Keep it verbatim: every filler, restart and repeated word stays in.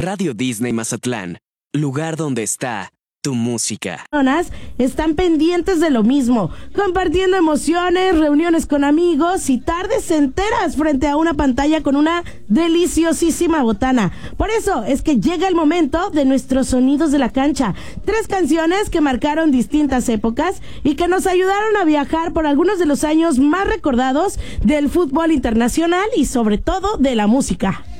Radio Disney Mazatlán, lugar donde está tu música. Están pendientes de lo mismo, compartiendo emociones, reuniones con amigos y tardes enteras frente a una pantalla con una deliciosísima botana. Por eso es que llega el momento de nuestros sonidos de la cancha. Tres canciones que marcaron distintas épocas y que nos ayudaron a viajar por algunos de los años más recordados del fútbol internacional y sobre todo de la música.